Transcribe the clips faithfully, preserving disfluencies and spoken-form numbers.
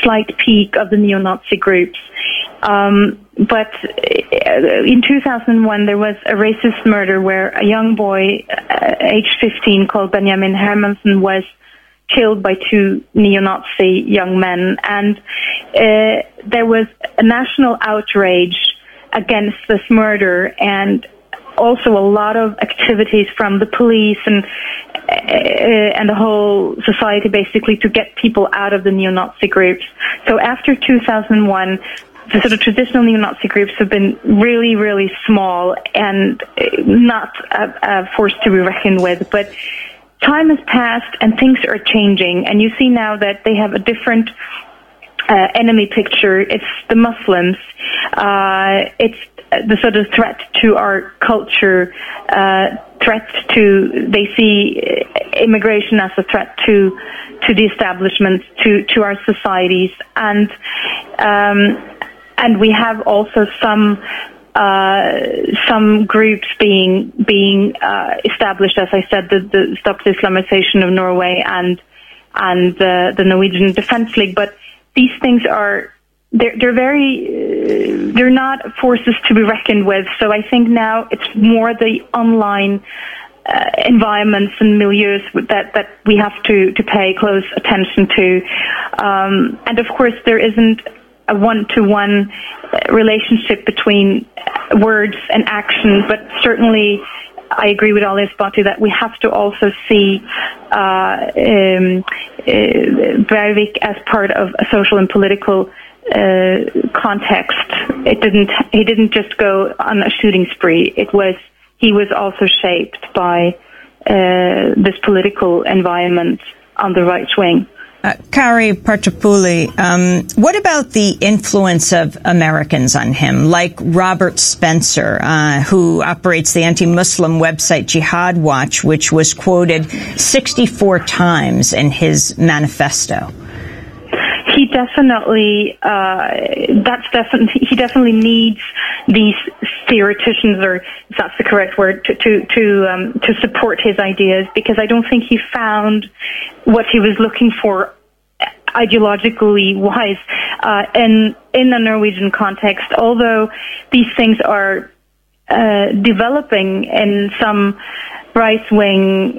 slight peak of the neo-Nazi groups. Um, but in two thousand one, there was a racist murder where a young boy, uh, aged fifteen, called Benjamin Hermansen, was killed by two neo-Nazi young men. And uh, there was a national outrage against this murder, and also a lot of activities from the police and uh, and the whole society, basically, to get people out of the neo-Nazi groups. So after two thousand one, the sort of traditional neo-Nazi groups have been really, really small and not a, a force to be reckoned with. But time has passed and things are changing, and you see now that they have a different uh, enemy picture. It's the Muslims. Uh, it's the sort of threat to our culture, uh, threat to, they see immigration as a threat to to the establishment, to, to our societies. And um, and we have also some uh, some groups being being uh, established, as I said, the, the Stop the Islamization of Norway and and uh, the Norwegian Defence League. But these things are They're, they're very, uh, they're not forces to be reckoned with. So I think now it's more the online uh, environments and milieus that, that we have to, to pay close attention to. Um, and of course, there isn't a one-to-one relationship between words and action, but certainly I agree with Ali Esbati that we have to also see uh, um, uh, Breivik as part of a social and political Uh, context. It didn't. He didn't just go on a shooting spree. It was. He was also shaped by uh, this political environment on the right wing. Uh, Kari Partapuli, um, what about the influence of Americans on him, like Robert Spencer, uh, who operates the anti-Muslim website Jihad Watch, which was quoted sixty-four times in his manifesto? He definitely, uh, that's definitely, he definitely needs these theoreticians, or if that's the correct word, to, to, to, um, to support his ideas, because I don't think he found what he was looking for ideologically wise, uh, in, in the Norwegian context, although these things are, uh, developing in some right-wing,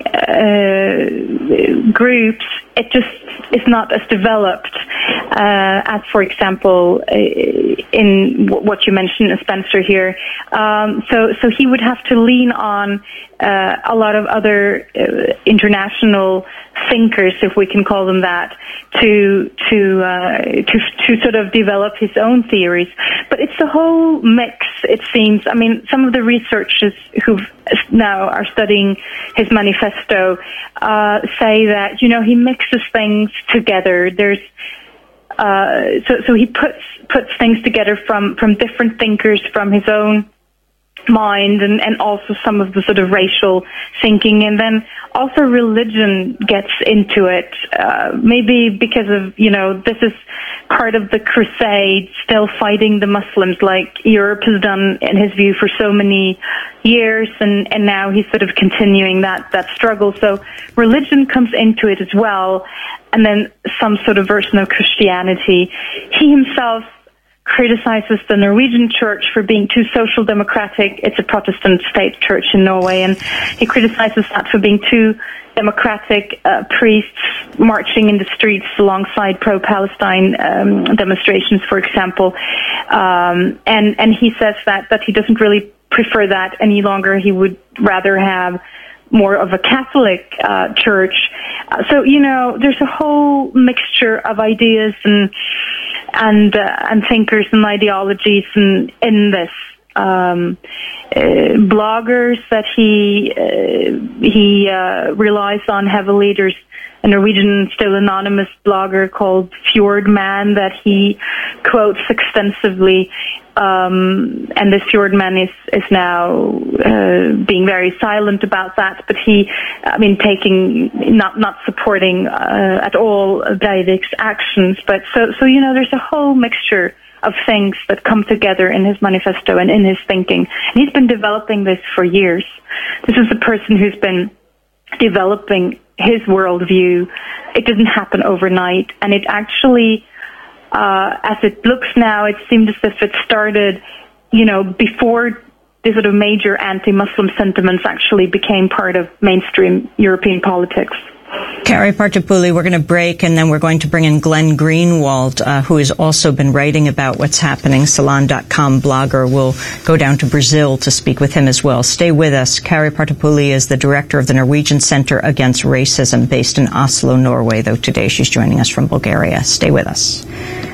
uh, groups. It just is not as developed uh, as, for example, uh, in w- what you mentioned, Spencer here. Um, so, so he would have to lean on uh, a lot of other uh, international thinkers, if we can call them that, to to uh, to to sort of develop his own theories. But it's a whole mix, it seems. I mean, some of the researchers who now are studying his manifesto uh, say that, you know, he mixes things together. There's uh, so so he puts puts things together from from different thinkers, from his own mind, and, and also some of the sort of racial thinking, and then also religion gets into it, uh, maybe because of, you know, this is part of the crusade, still fighting the Muslims like Europe has done, in his view, for so many years, and, and now he's sort of continuing that, that struggle. So religion comes into it as well, and then some sort of version of Christianity. He himself criticizes the Norwegian church for being too social democratic. It's a Protestant state church in Norway, and he criticizes that for being too democratic, uh, priests marching in the streets alongside pro-Palestine um, demonstrations, for example. Um, and, and he says that, that he doesn't really prefer that any longer. He would rather have more of a Catholic uh, church. Uh, so, you know, there's a whole mixture of ideas and and uh, and thinkers and ideologies in, in this. Um, uh, bloggers that he uh, he uh, relies on heavily. There's a Norwegian, still anonymous blogger called Fjordman that he quotes extensively. Um, and this Fjordman is, is now uh, being very silent about that, but he, I mean, taking, not not supporting uh, at all Breivik's actions. But so, so, you know, there's a whole mixture of things that come together in his manifesto and in his thinking. And he's been developing this for years. This is a person who's been developing his worldview. It didn't happen overnight, and it actually uh, as it looks now, it seems as if it started, you know, before the sort of major anti-Muslim sentiments actually became part of mainstream European politics. Carrie Partopoulos, we're going to break, and then we're going to bring in Glenn Greenwald, uh, who has also been writing about what's happening. Salon dot com blogger. Will go down to Brazil to speak with him as well. Stay with us. Carrie Partopoulos is the director of the Norwegian Center Against Racism, based in Oslo, Norway, though today she's joining us from Bulgaria. Stay with us.